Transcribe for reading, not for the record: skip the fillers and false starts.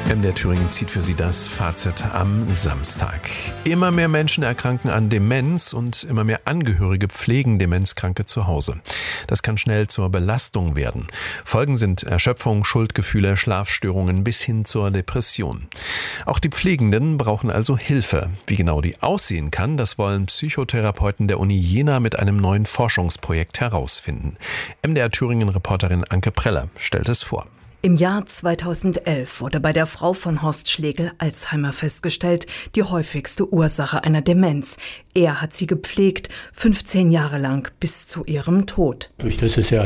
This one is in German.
MDR Thüringen zieht für Sie das Fazit am Samstag. Immer mehr Menschen erkranken an Demenz und immer mehr Angehörige pflegen Demenzkranke zu Hause. Das kann schnell zur Belastung werden. Folgen sind Erschöpfung, Schuldgefühle, Schlafstörungen bis hin zur Depression. Auch die Pflegenden brauchen also Hilfe. Wie genau die aussehen kann, das wollen Psychotherapeuten der Uni Jena mit einem neuen Forschungsprojekt herausfinden. MDR Thüringen-Reporterin Anke Preller stellt es vor. Im Jahr 2011 wurde bei der Frau von Horst Schlegel Alzheimer festgestellt, die häufigste Ursache einer Demenz. Er hat sie gepflegt, 15 Jahre lang bis zu ihrem Tod. Durch das es ja